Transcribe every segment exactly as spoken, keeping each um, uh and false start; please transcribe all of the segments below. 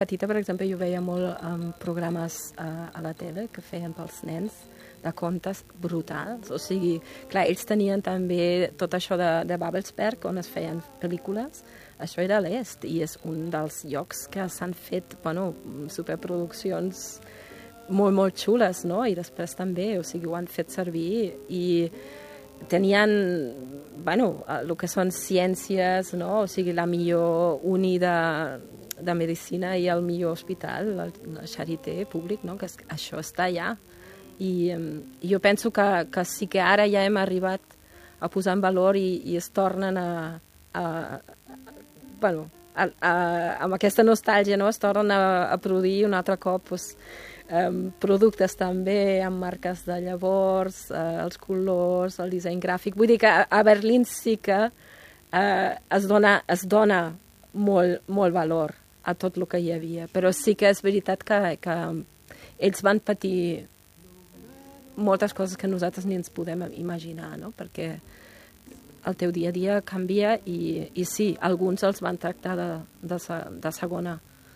Petita, per exemple, jo veia molt um, programes uh, a la tele que feien pels nens, de contes brutals. O sigui, clar, ells tenien també tot això de, de Babelsberg, on es feien pel·lícules. Això era a l'est, i és un dels llocs que s'han fet, bueno, superproduccions molt, molt xules, no? I després també, o sigui, ho han fet servir i tenien, bueno, el que són ciències, no? O sigui, la millor uni de, de medicina i el millor hospital, el, el Charité públic, no? Que es, això està allà. I um, jo penso que, que sí que ara ja hem arribat a posar en valor i, i es tornen a, a, a bueno, a, a, amb aquesta nostàlgia, no? Es tornen a, a produir un altre cop, pues, um, productes també amb marques de llavors, uh, els colors, el disseny gràfic. Vull dir que a, a Berlín sí que uh, es, dona, es dona molt, molt valor a tot el que hi havia, però sí que és veritat que, que ells van patir moltes coses que nosaltres ni ens podem imaginar, no? Perquè el teu dia a dia canvia i, i sí, alguns els van tractar de, de, de segona.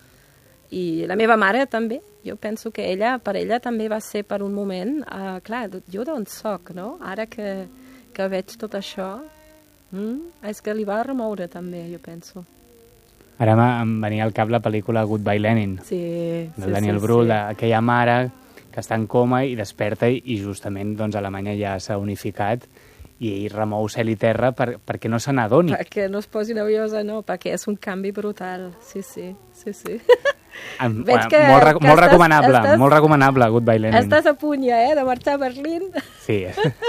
I la meva mare també, jo penso que ella, per ella també va ser per un moment, uh, clar, jo d'on soc, no? Ara que, que veig tot això, mm, és que li va remoure també, jo penso. Ara em venia al cap la pel·lícula Goodbye Lenin, sí, del sí, Daniel sí, Brühl, sí. aquella mare que està en coma i desperta i justament doncs, Alemanya ja s'ha unificat i ell remou cel i terra per, perquè no se n'adoni. Perquè no es posi nerviosa, no, perquè és un canvi brutal, sí, sí, sí, sí. Em, Veig que, molt re que molt estàs, recomanable, estàs, molt recomanable, Goodbye Lenin. Estàs a punt ja, eh, de marxar a Berlín. Sí,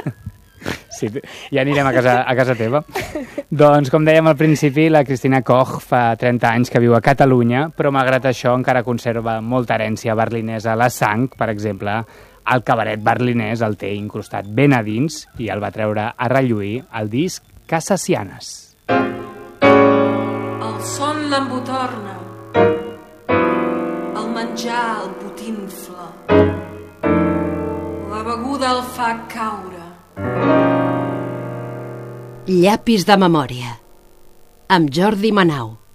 sí, ja anirem a casa, a casa teva. Doncs, com dèiem al principi, la Cristina Koch fa trenta anys que viu a Catalunya, però malgrat això encara conserva molta herència berlinesa. La sang, per exemple, el cabaret berlinès el té incrustat ben a dins i el va treure a relluir el disc Casasianes. El son l'embotorna, el menjar el botinfla, la beguda el fa caure. Llapis de memòria, amb Jordi Manau.